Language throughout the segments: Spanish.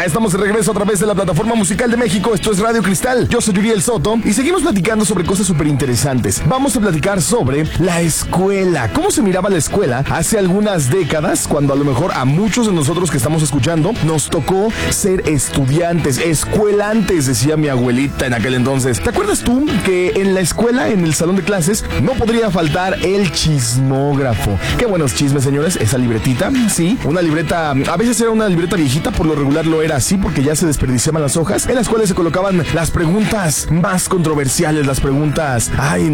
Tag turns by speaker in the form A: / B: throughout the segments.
A: Ya estamos de regreso a través de la plataforma musical de México. Esto es Radio Cristal. Yo soy Uriel Soto y seguimos platicando sobre cosas súper interesantes. Vamos a platicar sobre la escuela. ¿Cómo se miraba la escuela hace algunas décadas? Cuando a lo mejor a muchos de nosotros que estamos escuchando nos tocó ser estudiantes, escuelantes, decía mi abuelita en aquel entonces. ¿Te acuerdas tú que en la escuela, en el salón de clases, no podría faltar el chismógrafo? Qué buenos chismes, señores. Esa libretita, sí, una libreta, a veces era una libreta viejita, por lo regular lo era así porque ya se desperdiciaban las hojas. En la escuela se colocaban las preguntas más controversiales, las preguntas,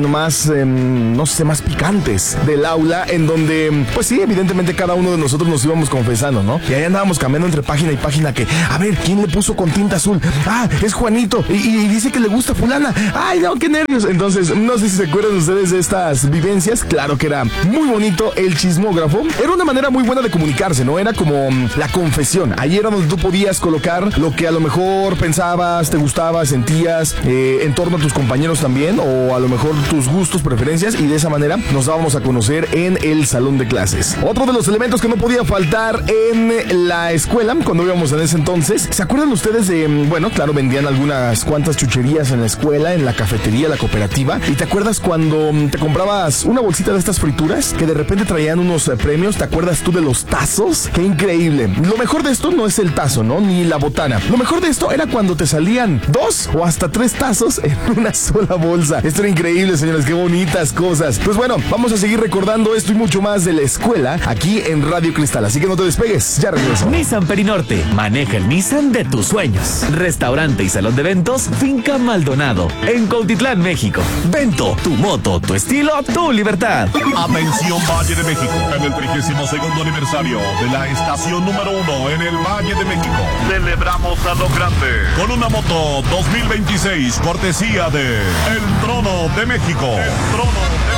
A: no sé, más picantes del aula, en donde, pues sí, evidentemente cada uno de nosotros nos íbamos confesando, ¿no? Y ahí andábamos cambiando entre página y página que, a ver, ¿quién le puso con tinta azul? Ah, es Juanito, y dice que le gusta fulana. Ay, no, qué nervios. Entonces, no sé si se acuerdan ustedes de estas vivencias. Claro que era muy bonito el chismógrafo. Era una manera muy buena de comunicarse, ¿no? Era como la confesión. Ahí era donde tú podías colocar lo que a lo mejor pensabas, te gustaba, sentías en torno a tus compañeros también, o a lo mejor tus gustos, preferencias, y de esa manera nos dábamos a conocer en el salón de clases. Otro de los elementos que no podía faltar en la escuela, cuando íbamos en ese entonces, ¿se acuerdan ustedes de, bueno, claro, vendían algunas cuantas chucherías en la escuela, en la cafetería, la cooperativa? ¿Y te acuerdas cuando te comprabas una bolsita de estas frituras que de repente traían unos premios? ¿Te acuerdas tú de los tazos? ¡Qué increíble! Lo mejor de esto no es el tazo, ¿no? Ni la botana. Lo mejor de esto era cuando te salían 2 o hasta 3 tazos en una sola bolsa. Esto era increíble, señores. ¡Qué bonitas cosas! Pues bueno, vamos a seguir recordando esto y mucho más de la escuela aquí en Radio Cristal. Así que no te despegues. Ya regreso.
B: Nissan Perinorte. Maneja el Nissan de tus sueños. Restaurante y salón de eventos Finca Maldonado. En Cuautitlán, México. Vento, tu moto, tu estilo, tu libertad.
C: Atención Valle de México. En el 32º aniversario de la estación número 1 en el Valle de México. Celebramos a lo grande con una moto 2026 cortesía de El Trono de México. El Trono de México.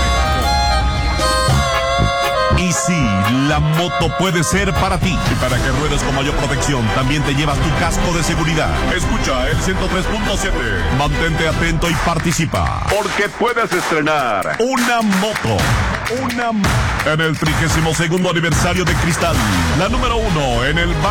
C: Y sí, la moto puede ser para ti. Y para que ruedes con mayor protección, también te llevas tu casco de seguridad. Escucha el 103.7. Mantente atento y participa, porque puedes estrenar una moto. En el 32º aniversario de Cristal, la número 1 en el